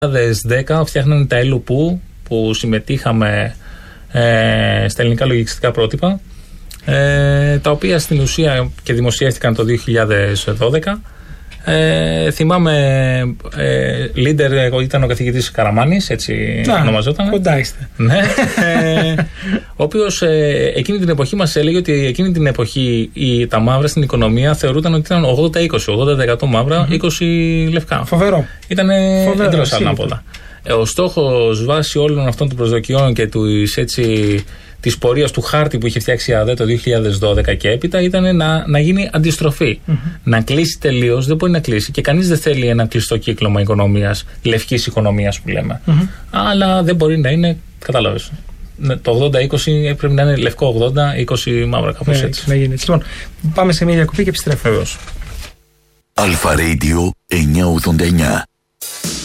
2010 φτιάχνανε τα ΕΛΟΠΟΥ που συμμετείχαμε στα ελληνικά λογιστικά πρότυπα, τα οποία στην ουσία και δημοσιεύτηκαν το 2012. Θυμάμαι leader, εγώ ήταν ο καθηγητής Καραμάνης, έτσι ονομαζόταν. Κοντά είστε. Ναι. Ο οποίος εκείνη την εποχή μας έλεγε ότι εκείνη την εποχή τα μαύρα στην οικονομία θεωρούταν ότι ήταν 80-20, 80% μαύρα, 20 λευκά. Φοβερό. Ήταν εντελώς ανάποδα. Ο στόχος βάσει όλων αυτών των προσδοκιών και της πορείας του χάρτη που είχε φτιάξει η ΑΔΕ το 2012 και έπειτα ήταν να γίνει αντιστροφή. Να κλείσει τελείως, δεν μπορεί να κλείσει. Και κανείς δεν θέλει ένα κλειστό κύκλωμα οικονομίας, λευκής οικονομίας που λέμε. Αλλά δεν μπορεί να είναι, κατάλαβες. Το 80-20 πρέπει να είναι λευκό 80-20 μαύρα, κάπως έτσι. Να γίνει έτσι. Λοιπόν, πάμε σε μια διακοπή και επιστρέφουμε. Αλφα Radio 989.